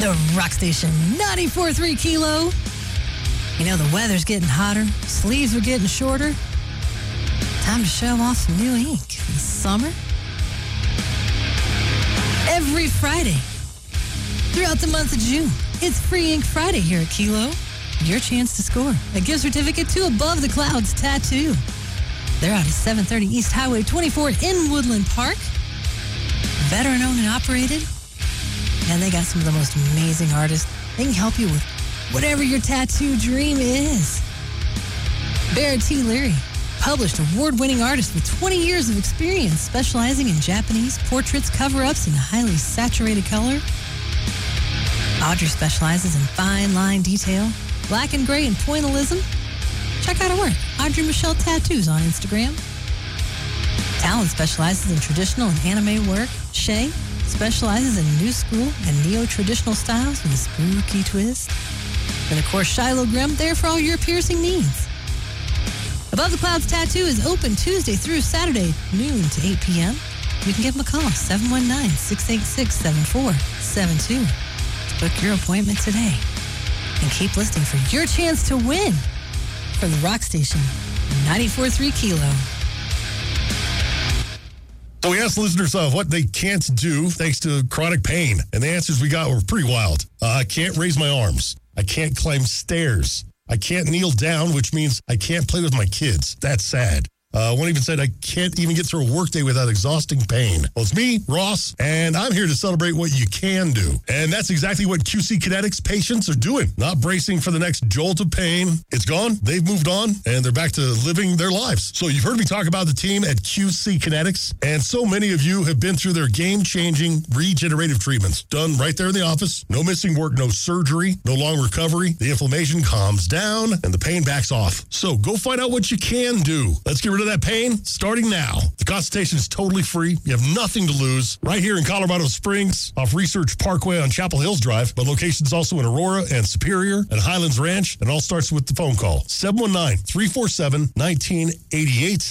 The Rock Station 94.3 Kilo. You know, the weather's getting hotter. Sleeves are getting shorter. Time to show off some new ink this summer. Every Friday throughout the month of June, it's Free Ink Friday here at Kilo. Your chance to score a gift certificate to Above the Clouds Tattoo. They're out at 730 East Highway 24 in Woodland Park. Veteran-owned and operated. And they got some of the most amazing artists. They can help you with whatever your tattoo dream is. Barrett T. Leary, published award-winning artist with 20 years of experience specializing in Japanese portraits, cover-ups, and highly saturated color. Audrey specializes in fine line detail, black and gray, and pointillism. Check out her work, Audrey Michelle Tattoos on Instagram. Talon specializes in traditional and anime work. Shay specializes in new school and neo-traditional styles with a spooky twist. And of course, Shiloh Grimm, there for all your piercing needs. Above the Clouds Tattoo is open Tuesday through Saturday, noon to 8 p.m. You can give them a call, 719-686-7472. Book your appointment today. And keep listening for your chance to win from the Rock Station 94.3 Kilo. So we asked listeners what they can't do thanks to chronic pain. And the answers we got were pretty wild. I can't raise my arms. I can't climb stairs. I can't kneel down, which means I can't play with my kids. That's sad. One even said, I can't even get through a workday without exhausting pain. Well, it's me, Ross, and I'm here to celebrate what you can do. And that's exactly what QC Kinetics patients are doing. Not bracing for the next jolt of pain. It's gone. They've moved on, and they're back to living their lives. So you've heard me talk about the team at QC Kinetics, and so many of you have been through their game-changing regenerative treatments. Done right there in the office. No missing work, no surgery, no long recovery. The inflammation calms down, and the pain backs off. So go find out what you can do. Let's get rid of that pain starting now. The consultation is totally free. You have nothing to lose. Right here in Colorado Springs off Research Parkway on Chapel Hills Drive, but locations also in Aurora and Superior and Highlands Ranch. And all starts with the phone call. 719-347-1988.